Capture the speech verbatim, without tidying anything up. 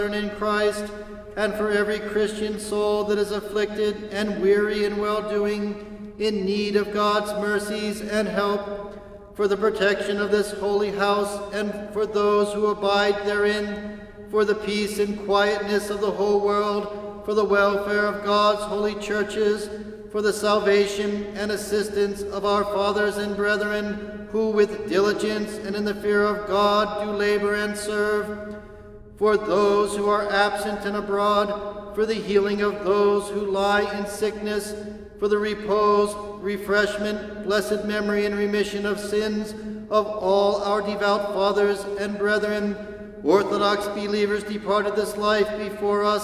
in Christ, and for every Christian soul that is afflicted and weary in well-doing, in need of God's mercies and help, for the protection of this holy house and for those who abide therein, for the peace and quietness of the whole world, for the welfare of God's holy churches, for the salvation and assistance of our fathers and brethren, who with diligence and in the fear of God do labor and serve, for those who are absent and abroad, for the healing of those who lie in sickness, for the repose, refreshment, blessed memory, and remission of sins of all our devout fathers and brethren, Orthodox believers departed this life before us,